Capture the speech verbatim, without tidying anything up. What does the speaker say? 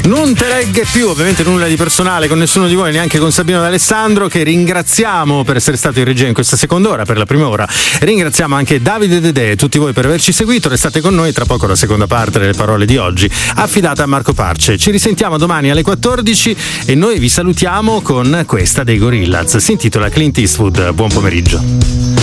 Non te legge più, ovviamente nulla di personale con nessuno di voi, neanche con Sabino D'Alessandro, che ringraziamo per essere stato in regia in questa seconda ora, per la prima ora. Ringraziamo anche Davide Dedè e tutti voi per averci seguito. Restate con noi, tra poco la seconda parte delle parole di oggi, affidata a Marco Parce. Ci risentiamo domani alle quattordici e noi vi salutiamo con questa dei Gorillaz. Si intitola Clint Eastwood. Buon pomeriggio.